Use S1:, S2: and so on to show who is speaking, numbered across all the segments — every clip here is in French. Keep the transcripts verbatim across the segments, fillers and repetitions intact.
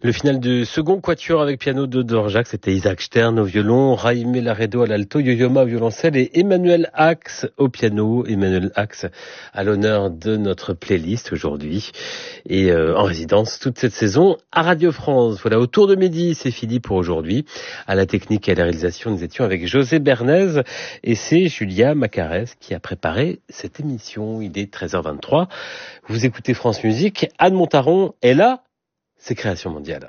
S1: Le final du second quatuor avec piano de Dvorak, c'était Isaac Stern au violon, Jaime Laredo à l'alto, Yo-Yo Ma au violoncelle et Emmanuel Ax au piano. Emmanuel Ax à l'honneur de notre playlist aujourd'hui et euh, en résidence toute cette saison à Radio France. Voilà, autour de midi, c'est fini pour aujourd'hui. À la technique et à la réalisation, nous étions avec José Bernays et c'est Julia Macarès qui a préparé cette émission. Il est treize heures vingt-trois. Vous écoutez France Musique. Anne Montaron est là. C'est Création Mondiale.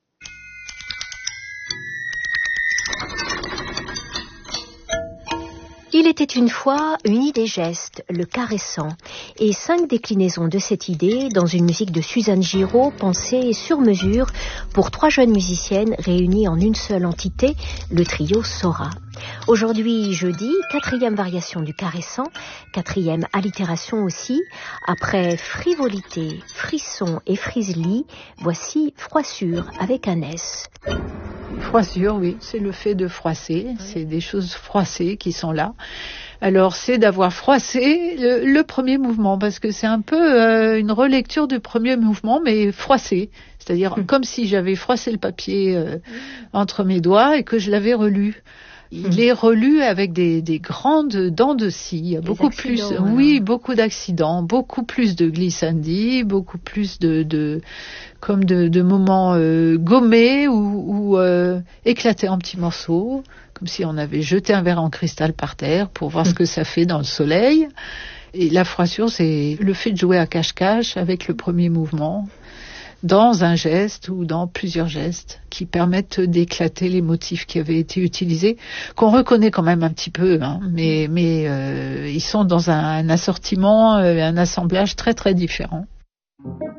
S2: Il était une fois une idée geste, le caressant, et cinq déclinaisons de cette idée dans une musique de Suzanne Giraud pensée sur mesure pour trois jeunes musiciennes réunies en une seule entité, le trio Sora. Aujourd'hui, jeudi, quatrième variation du caressant, quatrième allitération aussi. Après frivolité, frisson et friselis, voici froissure avec un S.
S3: Froissure, oui, c'est le fait de froisser, c'est des choses froissées qui sont là. Alors, c'est d'avoir froissé le, le premier mouvement, parce que c'est un peu euh, une relecture du premier mouvement, mais froissé. C'est-à-dire mmh. comme si j'avais froissé le papier euh, entre mes doigts et que je l'avais relu. Il est relu avec des, des grandes dents de scie. Il y a des beaucoup plus, alors. oui, beaucoup d'accidents, beaucoup plus de glissandi, beaucoup plus de, de comme de, de moments euh, gommés ou, ou euh, éclatés en petits morceaux, comme si on avait jeté un verre en cristal par terre pour voir mmh. ce que ça fait dans le soleil. Et la froissure, c'est le fait de jouer à cache-cache avec le premier mouvement, dans un geste ou dans plusieurs gestes qui permettent d'éclater les motifs qui avaient été utilisés, qu'on reconnaît quand même un petit peu, hein, mais, mais euh, ils sont dans un, un assortiment, un assemblage très très différent.